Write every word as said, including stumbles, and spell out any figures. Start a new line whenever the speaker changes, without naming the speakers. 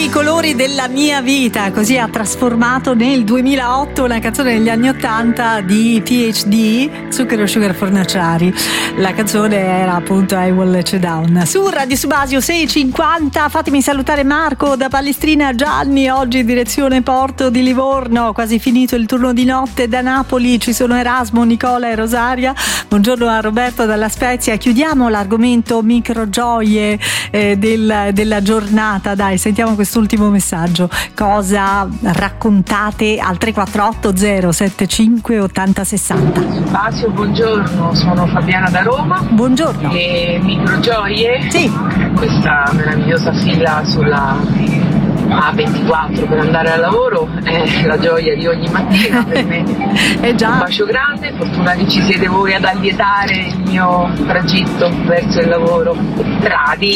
i colori della mia vita, così ha trasformato nel duemilaotto una canzone degli anni ottanta di P H D, Zucchero Sugar Fornaciari. La canzone era appunto I Will Let You Down. Su Radio Subasio sei e cinquanta, fatemi salutare Marco da Palestrina, Gianni oggi in direzione Porto di Livorno, quasi finito il turno di notte. Da Napoli ci sono Erasmo, Nicola e Rosaria. Buongiorno a Roberto dalla Spezia. Chiudiamo l'argomento microgioie eh, del, della giornata. Dai, sentiamo quest'ultimo messaggio. Cosa raccontate al tre quattro otto zero sette cinque otto zero sei zero?
Subasio, buongiorno, sono Fabiana da Roma.
Buongiorno.
E microgioie?
Sì.
Questa meravigliosa fila sulla A ventiquattro per andare al lavoro è la gioia di ogni mattina per me.
È già.
Un bacio grande, fortuna che ci siete voi ad allietare il mio tragitto verso il lavoro. Tradi.